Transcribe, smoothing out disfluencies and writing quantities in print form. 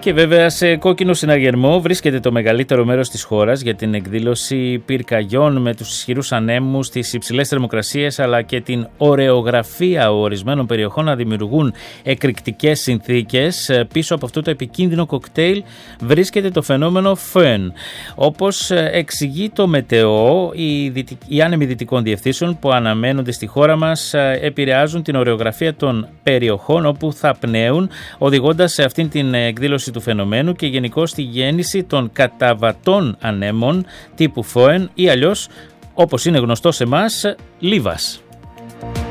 Και βέβαια σε κόκκινο συναγερμό βρίσκεται το μεγαλύτερο μέρος της χώρας για την εκδήλωση πυρκαγιών με τους ισχυρούς ανέμους, τις υψηλές θερμοκρασίες αλλά και την ωρεογραφία ορισμένων περιοχών να δημιουργούν εκρηκτικές συνθήκες. Πίσω από αυτό το επικίνδυνο κοκτέιλ βρίσκεται το φαινόμενο Föhn. Όπως εξηγεί το Μετεό, οι άνεμοι δυτικών διευθύνσεων που αναμένονται στη χώρα μας επηρεάζουν την ωρεογραφία των περιοχών όπου θα πνέουν, οδηγώντας σε αυτήν την εκδήλωση του φαινομένου και γενικώς στη γέννηση των καταβατών ανέμων τύπου Föhn ή αλλιώς, όπως είναι γνωστό σε εμάς, Λίβας.